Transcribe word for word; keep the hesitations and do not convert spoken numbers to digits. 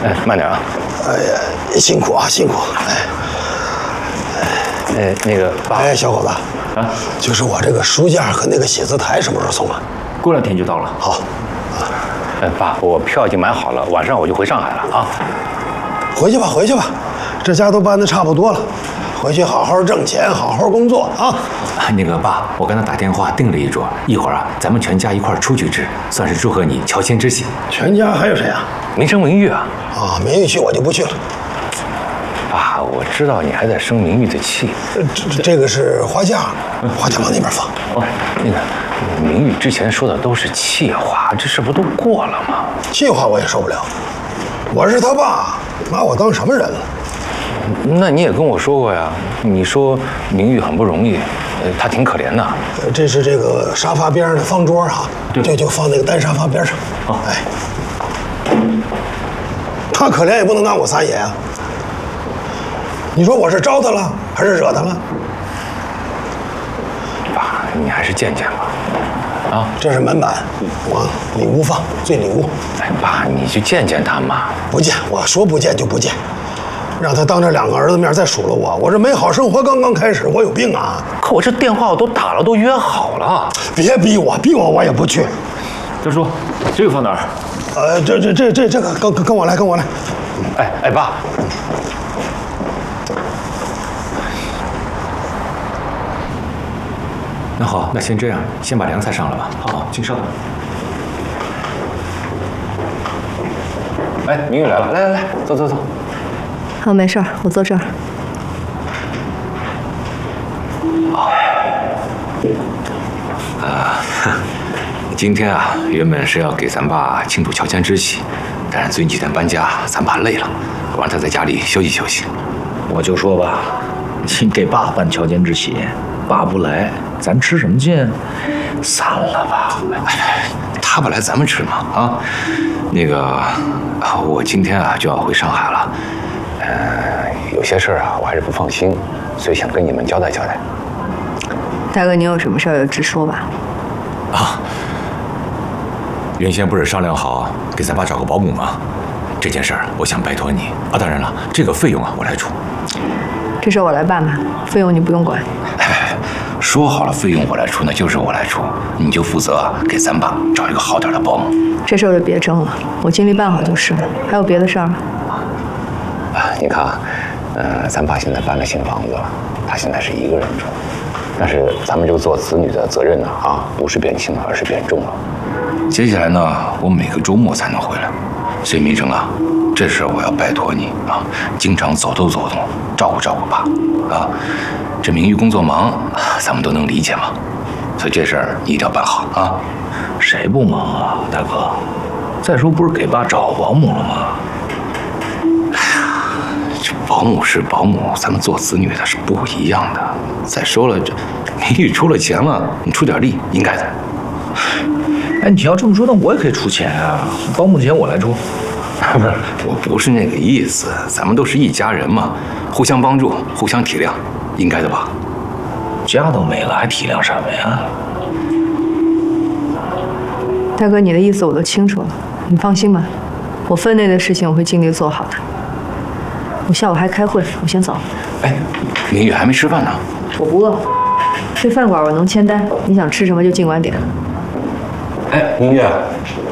哎，慢点啊！ 哎呀，辛苦啊，辛苦！哎， 哎，那个爸， 哎，小伙子， 啊， 就是我这个书架和那个写字台什么时候送啊？ 过两天就到了。 好。 哎，爸，我票已经买好了，晚上我就回上海了啊。 回去吧，回去吧，这家都办得差不多了，回去好好挣钱，好好工作啊。 那个爸，我刚才打电话订了一桌，一会儿啊，咱们全家一块儿出去吃，算是祝贺你乔迁之喜。 全家还有谁啊？ 名声名誉啊！ 啊，名誉去我就不去了。 爸，我知道你还在生名誉的气。 这这这个是花架，花架往那边放。 哦，那个名誉之前说的都是气话，这事不都过了吗？ 气话我也受不了，我是他爸，拿我当什么人了？ 那你也跟我说过呀，你说名誉很不容易，呃，他挺可怜的。 呃这是这个沙发边上的方桌啊，这就放那个单沙发边上。 哦， 哎，他可怜也不能拿我撒野啊。你说我是招他了，还是惹他了？ 爸，你还是见见吧。啊， 这是门板，往里屋放，最里屋。 哎，爸，你去见见他嘛。 不见，我说不见就不见，让他当着两个儿子面再数落我，我这美好生活刚刚开始，我有病啊！ 可我这电话我都打了，都约好了。 别逼我，逼我我也不去。 大叔，这个放哪儿？ 呃，这这这这这个跟跟跟我来，跟我来。 哎哎，爸。 那好，那先这样，先把凉菜上了吧。好，请稍等。 哎，明玉来了，来来来，坐坐坐。 好，没事儿，我坐这儿。 啊，今天啊，原本是要给咱爸庆祝乔迁之喜，但是最近几天搬家，咱爸累了，我让他在家里休息休息。 我就说吧，你给爸办乔迁之喜，爸不来，咱吃什么劲？散了吧。 他不来，咱们吃嘛啊？那个，我今天啊就要回上海了， 呃，有些事儿啊，我还是不放心，所以想跟你们交代交代。 大哥，你有什么事儿就直说吧。 啊，原先不是商量好给咱爸找个保姆吗？这件事儿我想拜托你啊。当然了，这个费用啊我来出。 这事儿我来办吧，费用你不用管。 哎，说好了费用我来出，那就是我来出，你就负责给咱爸找一个好点的保姆。 这事儿就别争了，我尽力办好就是了。还有别的事儿吗？ 啊，你看啊，呃，咱爸现在搬了新房子了，他现在是一个人住，但是咱们这个做子女的责任呢，啊，不是变轻了，而是变重了。 接下来呢，我每个周末才能回来，所以明成啊，这事儿我要拜托你啊，经常走动走动，照顾照顾爸啊。这明玉工作忙，咱们都能理解嘛，所以这事儿你一定要办好啊。 谁不忙啊，大哥？再说不是给爸找保姆了吗？ 这保姆是保姆，咱们做子女的是不一样的。再说了，这明玉出了钱了，你出点力，应该的。 哎，你要这么说，那我也可以出钱啊，保姆钱我来出。 不是，我不是那个意思，咱们都是一家人嘛，互相帮助，互相体谅，应该的吧？ 家都没了，还体谅什么呀？ 大哥，你的意思我都清楚了，你放心吧，我分内的事情我会尽力做好的。我下午还开会，我先走。 哎，明玉还没吃饭呢。 我不饿，这饭馆我能签单，你想吃什么就尽管点。 哎，明玉，